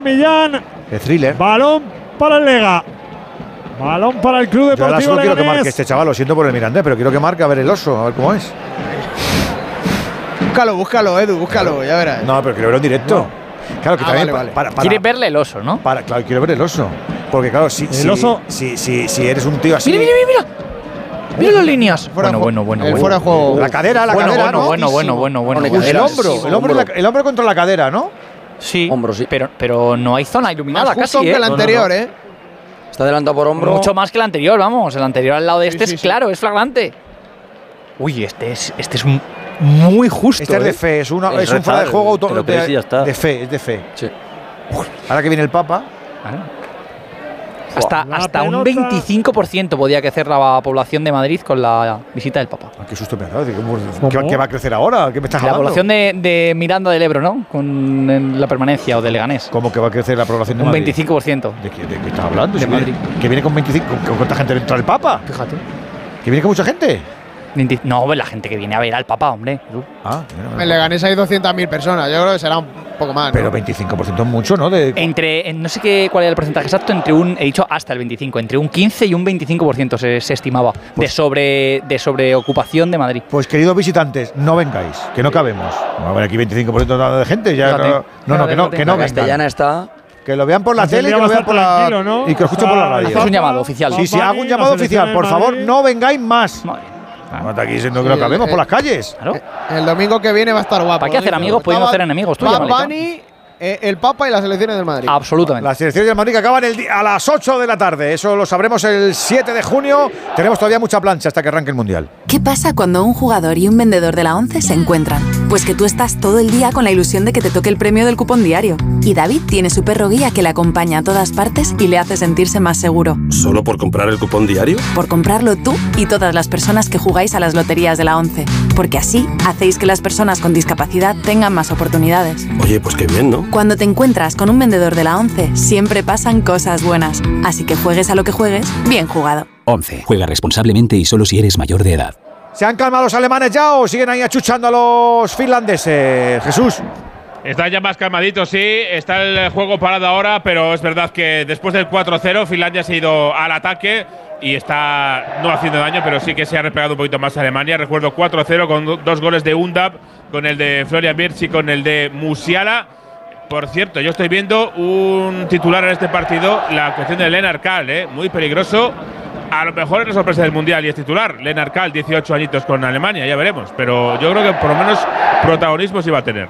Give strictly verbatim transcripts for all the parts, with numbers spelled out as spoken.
Millán. De thriller. Balón para el Lega. Balón para el Club Deportivo Leganés. Yo ahora solo quiero que marque este chaval, lo siento por el Mirandés, pero quiero que marque a ver el oso, a ver cómo es. Búscalo, búscalo, Edu, búscalo, claro. Ya verás. No, pero quiero verlo en directo. No. Claro que ah, también vale, vale. Para, para, Quieres verle el oso, ¿no? Para, claro, quiero ver el oso. Porque claro, si, el si, oso. Si, si, si eres un tío así. Mira, mira, mira, mira. Mira las líneas. Fuera Bueno, bueno, bueno, el bueno. fuera de juego. La cadera, la bueno, cadera, bueno, ¿no? bueno, bueno, bueno, bueno, Uy, bueno. el hombro, el hombro, la, el hombro contra la cadera, ¿no? Sí, hombro, sí. Pero, pero no hay zona iluminada Más justo casi, que ¿eh? el anterior, no, no, no. ¿eh? Está adelantado por hombro. Mucho más que el anterior, vamos. El anterior al lado de este sí, sí, es sí. claro, es flagrante. Uy, este es, este es muy justo. Este es ¿eh? de fe, es, una, Es es un fuera de rezar, juego te lo auto, crees de, y ya está. de fe, es de fe. Sí. Ahora que viene el Papa. Claro. Hasta, La hasta un pelota. veinticinco por ciento podía crecer la población de Madrid con la visita del Papa. Ah, qué susto me ha dado. ¿Cómo, ¿Cómo? ¿qué, ¿Qué va a crecer ahora? ¿Qué me estás La hablando? población de, de Miranda del Ebro, ¿no? Con en la permanencia o de Leganés. ¿Cómo que va a crecer la población de Un Madrid? veinticinco por ciento. ¿De qué, de qué estás hablando? De Si viene- Madrid. ¿Que viene con veinticinco? ¿Con cuánta gente entra el Papa? Fíjate. ¿Que viene con mucha gente? veinte No, la gente que viene a ver al Papa, hombre. Ah, mira, En Leganés hay doscientas mil personas. Yo creo que será un poco más. ¿no? pero veinticinco por ciento es mucho, ¿no? De, Entre, en- no sé qué, cuál era el porcentaje exacto, entre un, he dicho hasta el veinticinco, entre un quince y un veinticinco por ciento se, se estimaba de, Pues- sobre, de sobreocupación de Madrid. Pues queridos visitantes, no vengáis, que no cabemos. Va a haber aquí veinticinco por ciento de gente. Ya Fíjate. no, no, no, Fíjate, que no, fíjate. que no La castellana vengan. está. Que lo vean por la Ese tele y día que lo va a vean por estar la tranquilo, ¿no? y que lo escuchen por la radio. Hacemos un llamado oficial. Sí, sí, hago un llamado oficial. Por favor, no vengáis más. Madre. No, aquí no, Sí, no cabemos el- por las calles. Claro. El domingo que viene va a estar guapo. ¿Para qué hacer ¿no? amigos pudiendo Estaba hacer enemigos? Tú Bad llámale, ¿no? Bunny, eh, el Papa y las elecciones del Madrid. Absolutamente. Las elecciones del Madrid que acaban el día- a las ocho de la tarde. Eso lo sabremos el siete de junio. Tenemos todavía mucha plancha hasta que arranque el Mundial. ¿Qué pasa cuando un jugador y un vendedor de la ONCE se encuentran? Pues que tú estás todo el día con la ilusión de que te toque el premio del cupón diario. Y David tiene su perro guía que le acompaña a todas partes y le hace sentirse más seguro. ¿Solo por comprar el cupón diario? Por comprarlo tú y todas las personas que jugáis a las loterías de la ONCE. Porque así hacéis que las personas con discapacidad tengan más oportunidades. Oye, pues qué bien, ¿no? Cuando te encuentras con un vendedor de la ONCE, siempre pasan cosas buenas. Así que juegues a lo que juegues, bien jugado. once. Juega responsablemente y solo si eres mayor de edad. ¿Se han calmado los alemanes ya o siguen ahí achuchando a los finlandeses? Jesús. Están ya más calmaditos, sí. Está el juego parado ahora, pero es verdad que después del cuatro cero, Finlandia se ha ido al ataque y está no haciendo daño, pero sí que se ha replegado un poquito más a Alemania. Recuerdo cuatro cero con do- dos goles de Undab, con el de Florian Wirtz y con el de Musiala. Por cierto, yo estoy viendo un titular en este partido, la actuación de Lennart Kahl, ¿eh? Muy peligroso. A lo mejor es la sorpresa del Mundial y es titular. Lennart Kahl, dieciocho añitos con Alemania, ya veremos. Pero yo creo que por lo menos protagonismo sí va a tener.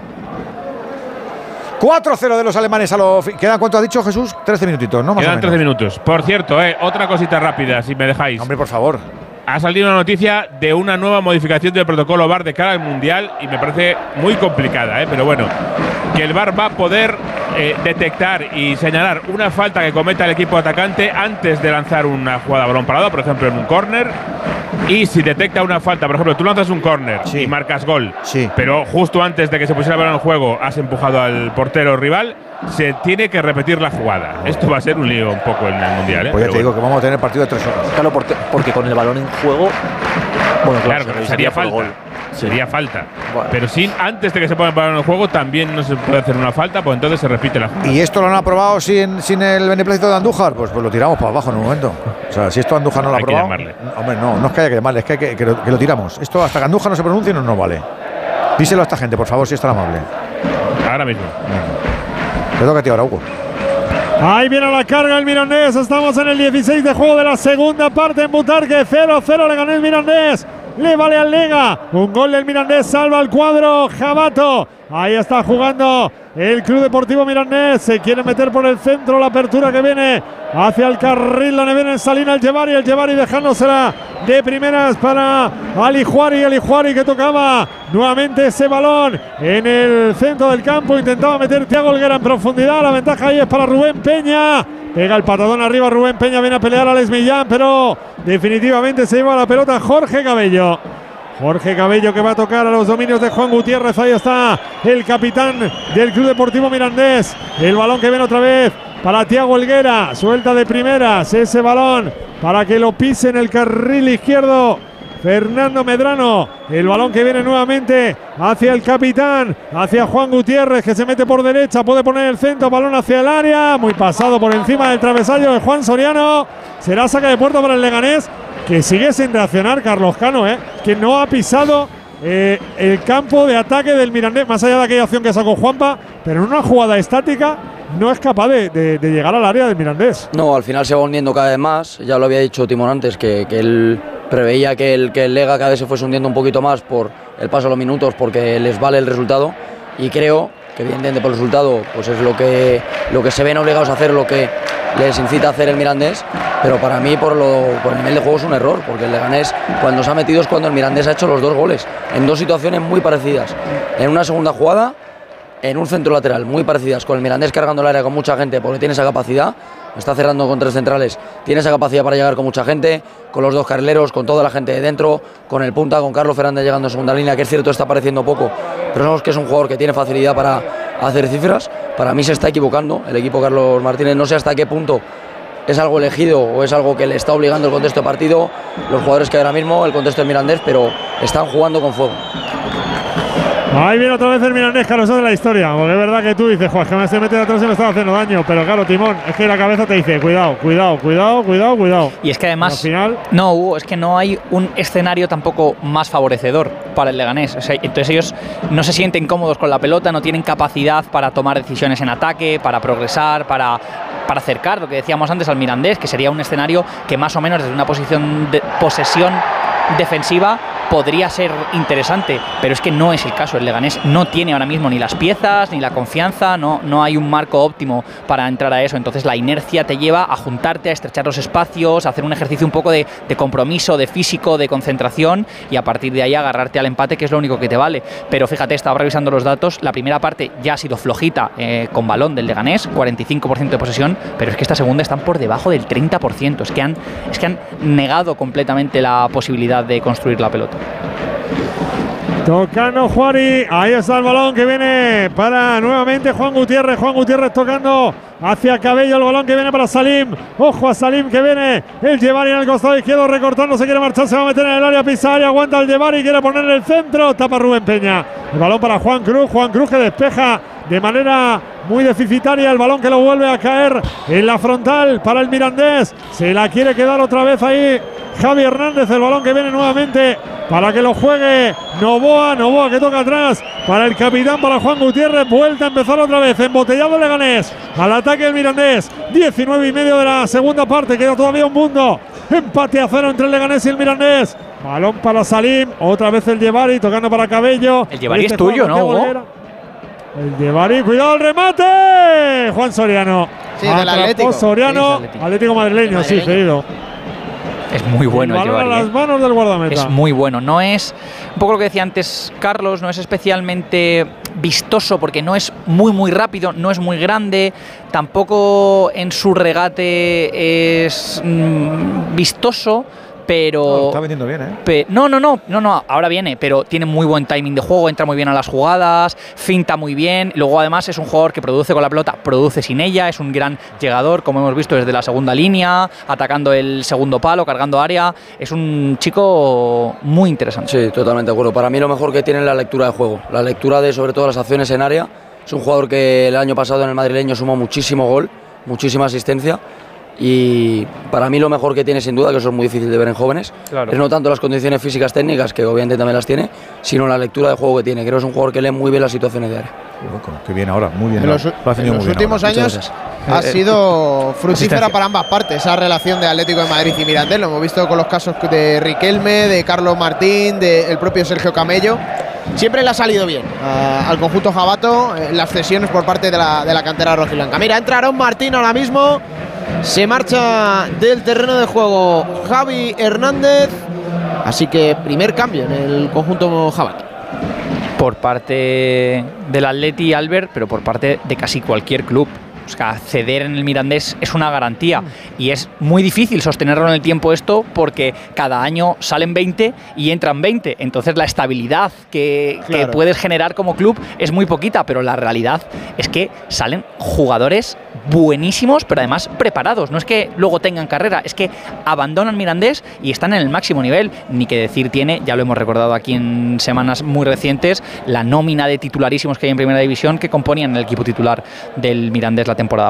cuatro cero de los alemanes a los… ¿Quedan cuánto ha dicho Jesús? trece minutitos, ¿no? Más Quedan o trece menos. minutos. Por cierto, eh, otra cosita rápida, si me dejáis. Hombre, por favor. Ha salido una noticia de una nueva modificación del protocolo V A R de cara al Mundial y me parece muy complicada, ¿eh? Pero bueno, que el V A R va a poder eh, detectar y señalar una falta que cometa el equipo atacante antes de lanzar una jugada a balón parado, por ejemplo en un córner. Y si detecta una falta, por ejemplo, tú lanzas un córner Sí. y marcas gol, Sí. pero justo antes de que se pusiera el balón en juego has empujado al portero rival, se tiene que repetir la jugada. Esto va a ser un lío un poco en el Mundial, ¿eh? Pues ya Pero te digo bueno. que vamos a tener partido de tres horas. Claro, porque, porque con el balón en juego. Bueno, Claro, se que revisaría sería por falta. gol. Sería falta. Bueno. Pero sin antes de que se ponga el balón en juego también no se puede hacer una falta, pues entonces se repite la jugada. ¿Y esto lo han aprobado sin, sin el beneplácito de Andújar? Pues, pues lo tiramos para abajo en un momento. O sea, si esto Andújar no lo ha Hay que aprobado… llamarle. Hombre, no, no es que haya que llamarle, es que, hay que, que, lo, que lo tiramos. Esto hasta que Andújar no se pronuncie no nos vale. Díselo a esta gente, por favor, si es tan amable. Ahora mismo. Te toca a ti ahora, Hugo. Ahí viene la carga el Mirandés. Estamos en el dieciséis de juego de la segunda parte en Butarque. cero cero le ganó el Mirandés. Le vale al Lega. Un gol del Mirandés salva al cuadro Jabato. Ahí está jugando el Club Deportivo Mirandés. Se quiere meter por el centro. La apertura que viene hacia el carril donde viene Salina el Yevari. El Yevari dejándosela de primeras para Alijuari. Alijuari que tocaba nuevamente ese balón en el centro del campo. Intentaba meter Thiago Olguera en profundidad. La ventaja ahí es para Rubén Peña. Pega el patadón arriba. Rubén Peña viene a pelear a Alex Millán, pero definitivamente se lleva la pelota Jorge Cabello. Jorge Cabello que va a tocar a los dominios de Juan Gutiérrez. Ahí está el capitán del Club Deportivo Mirandés. El balón que viene otra vez para Thiago Helguera. Suelta de primeras ese balón para que lo pise en el carril izquierdo Fernando Medrano. El balón que viene nuevamente hacia el capitán, hacia Juan Gutiérrez, que se mete por derecha, puede poner el centro, balón hacia el área, muy pasado por encima del travesaño de Juan Soriano. Será saque de puerta para el Leganés, que sigue sin reaccionar Carlos Cano, ¿eh? que no ha pisado eh, el campo de ataque del Mirandés, más allá de aquella acción que sacó Juanpa, pero en una jugada estática no es capaz de, de, de llegar al área del Mirandés. No, al final se va hundiendo cada vez más. Ya lo había dicho Timón antes, que, que él preveía que el, que el Lega cada vez se fuese hundiendo un poquito más por el paso de los minutos, porque les vale el resultado. Y creo que evidentemente por el resultado pues es lo que, lo que se ven obligados a hacer, lo que les incita a hacer el Mirandés. Pero para mí por, lo, por el nivel de juego es un error, porque el Leganés cuando se ha metido es cuando el Mirandés ha hecho los dos goles, en dos situaciones muy parecidas. En una segunda jugada, en un centro lateral, muy parecidas, con el Mirandés cargando el área con mucha gente, porque tiene esa capacidad, está cerrando con tres centrales, tiene esa capacidad para llegar con mucha gente, con los dos carrileros, con toda la gente de dentro, con el punta, con Carlos Fernández llegando en segunda línea, que es cierto está apareciendo poco, pero sabemos que es un jugador que tiene facilidad para hacer cifras. Para mí se está equivocando el equipo Carlos Martínez, no sé hasta qué punto es algo elegido o es algo que le está obligando el contexto de partido, los jugadores que ahora mismo, el contexto del Mirandés, pero están jugando con fuego. Ahí viene otra vez el Mirandés, Carlos, eso de la historia. Porque es verdad que tú dices, Juan, que me estoy metiendo atrás y me estaba haciendo daño. Pero claro, Timón, es que la cabeza te dice, cuidado, cuidado, cuidado, cuidado, cuidado. Y es que además, al final, no, Hugo, es que no hay un escenario tampoco más favorecedor para el Leganés. O sea, entonces ellos no se sienten cómodos con la pelota, no tienen capacidad para tomar decisiones en ataque, para progresar, para, para acercar, lo que decíamos antes, al Mirandés, que sería un escenario que más o menos desde una posición de posesión defensiva podría ser interesante, pero es que no es el caso. El Leganés no tiene ahora mismo ni las piezas, ni la confianza, no, no hay un marco óptimo para entrar a eso. Entonces la inercia te lleva a juntarte, a estrechar los espacios, a hacer un ejercicio un poco de, de compromiso, de físico, de concentración, y a partir de ahí agarrarte al empate, que es lo único que te vale. Pero fíjate, estaba revisando los datos, la primera parte ya ha sido flojita eh, con balón del Leganés, cuarenta y cinco por ciento de posesión, pero es que esta segunda están por debajo del treinta por ciento. Es que han, es que han negado completamente la posibilidad de construir la pelota. Tocando Juari, ahí está el balón que viene para nuevamente Juan Gutiérrez. Juan Gutiérrez tocando hacia Cabello, el balón que viene para Salim. Ojo a Salim que viene, el Yevari en el costado izquierdo recortando, se quiere marchar, se va a meter en el área, pisa área, aguanta el Yevari, quiere poner el centro, tapa Rubén Peña. El balón para Juan Cruz, Juan Cruz que despeja de manera muy deficitaria, el balón que lo vuelve a caer en la frontal para el Mirandés. Se la quiere quedar otra vez ahí Javi Hernández, el balón que viene nuevamente para que lo juegue Novoa, Novoa que toca atrás para el capitán, para Juan Gutiérrez, vuelta a empezar otra vez, embotellado el Leganés, al ataque el Mirandés, diecinueve y medio de la segunda parte, queda todavía un mundo, empate a cero entre el Leganés y el Mirandés, balón para Salim, otra vez el Yevari tocando para Cabello. El Yevari este es tuyo, ¿no, Hugo? El Yevari, cuidado el remate, Juan Soriano. Sí, del Atlético. Soriano, sí, Atlético. Atlético madrileño, madrileño, sí, cedido. Es muy bueno el, el Yevari, a las manos del guardameta. Es muy bueno. No es, un poco lo que decía antes Carlos, no es especialmente vistoso porque no es muy muy rápido, no es muy grande, tampoco en su regate es mmm, vistoso. Pero no, está vendiendo bien, ¿eh? Pe, no, no, no, no, no, ahora viene, pero tiene muy buen timing de juego, entra muy bien a las jugadas, finta muy bien, luego además es un jugador que produce con la pelota, produce sin ella, es un gran llegador, como hemos visto desde la segunda línea, atacando el segundo palo, cargando área, es un chico muy interesante. Sí, totalmente de acuerdo. Para mí lo mejor que tiene es la lectura de juego, la lectura de sobre todo las acciones en área. Es un jugador que el año pasado en el madrileño sumó muchísimo gol, muchísima asistencia. Y para mí lo mejor que tiene sin duda, que eso es muy difícil de ver en jóvenes, claro, es no tanto las condiciones físicas técnicas, que obviamente también las tiene, sino la lectura de juego que tiene. Creo que es un jugador que lee muy bien las situaciones de área. Qué bien ahora, muy bien. En los, lo en los últimos ahora. años ha sido fructífera para ambas partes esa relación de Atlético de Madrid y Mirandés. Lo hemos visto con los casos de Riquelme, de Carlos Martín, del propio Sergio Camello. Siempre le ha salido bien uh, al conjunto jabato eh, las cesiones por parte de la, de la cantera rojiblanca. Mira, entra Aaron Martín ahora mismo. Se marcha del terreno de juego Javi Hernández. Así que primer cambio en el conjunto jabato. Por parte del Atleti, Albert, pero por parte de casi cualquier club. O sea, ceder en el Mirandés es una garantía y es muy difícil sostenerlo en el tiempo esto porque cada año salen veinte y entran veinte. Entonces la estabilidad que, claro, que puedes generar como club es muy poquita, pero la realidad es que salen jugadores buenísimos, pero además preparados. No es que luego tengan carrera, es que abandonan Mirandés y están en el máximo nivel. Ni que decir tiene, ya lo hemos recordado aquí en semanas muy recientes, la nómina de titularísimos que hay en Primera División que componían el equipo titular del Mirandés la temporada